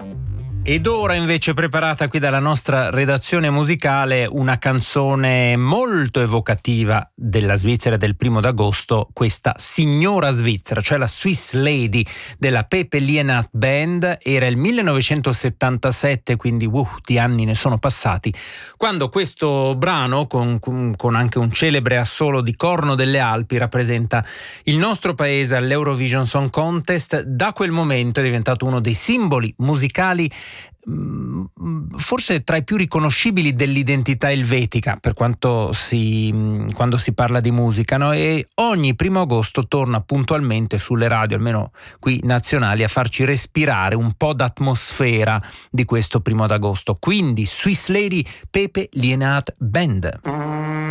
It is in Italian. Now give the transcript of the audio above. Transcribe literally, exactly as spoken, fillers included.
Ed ora invece preparata qui dalla nostra redazione musicale una canzone molto evocativa della Svizzera del primo d'agosto, questa signora svizzera, cioè la Swiss Lady della Pepe Lienert Band. Era il millenovecentosettantasette, quindi uh, di anni ne sono passati, quando questo brano, con, con anche un celebre assolo di Corno delle Alpi, rappresenta il nostro paese all'Eurovision Song Contest. Da quel momento è diventato uno dei simboli musicali forse tra i più riconoscibili dell'identità elvetica, per quanto si quando si parla di musica, no? E ogni primo agosto torna puntualmente sulle radio, almeno qui nazionali, a farci respirare un po' d'atmosfera di questo primo d'agosto. Quindi Swiss Lady, Pepe Lienert Band.